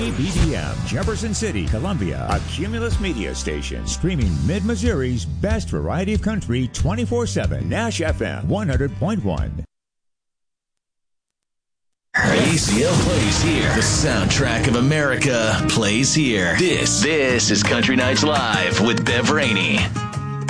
KBBM, Jefferson City, Columbia, a Cumulus media station, streaming Mid-Missouri's best variety of country 24/7. Nash FM 100.1. ACL plays here. The soundtrack of America plays here. This is Country Nights Live with Bev Rainey.